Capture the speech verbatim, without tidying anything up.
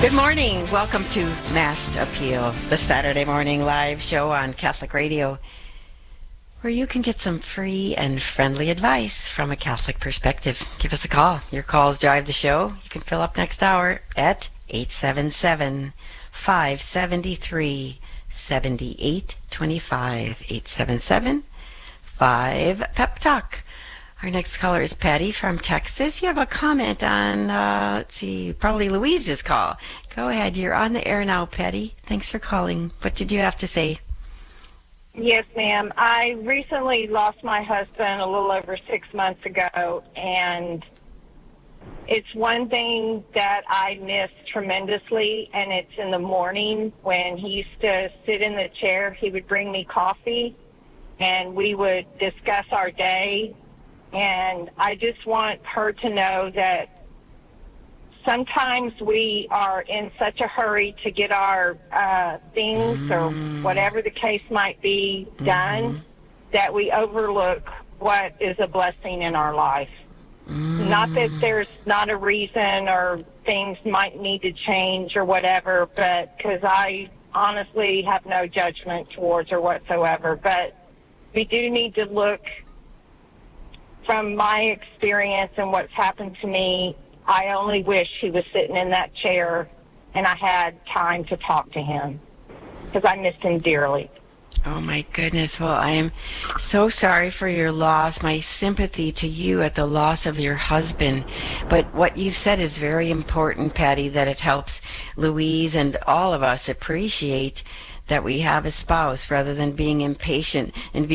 Good morning. Welcome to Mass Appeal, the Saturday morning live show on Catholic Radio, where you can get some free and friendly advice from a Catholic perspective. Give us a call. Your calls drive the show. You can fill up next hour at eight seven seven, five seven three, seven eight two five. eight seven seven, five, Pep Talk. Our next caller is Patty from Texas. You have a comment on, uh, let's see, probably Louise's call. Go ahead. You're on the air now, Patty. Thanks for calling. What did you have to say? Yes, ma'am. I recently lost my husband a little over six months ago, and it's one thing that I miss tremendously, and it's in the morning when he used to sit in the chair. He would bring me coffee, and we would discuss our day. And I just want her to know that sometimes we are in such a hurry to get our uh, things mm. or whatever the case might be done mm-hmm. that we overlook what is a blessing in our life. Mm. Not that there's not a reason or things might need to change or whatever, but because I honestly have no judgment towards her whatsoever. But we do need to look. From my experience and what's happened to me, I only wish he was sitting in that chair and I had time to talk to him because I missed him dearly. Oh, my goodness. Well, I am so sorry for your loss. My sympathy to you at the loss of your husband. But what you've said is very important, Patty, that it helps Louise and all of us appreciate that we have a spouse rather than being impatient and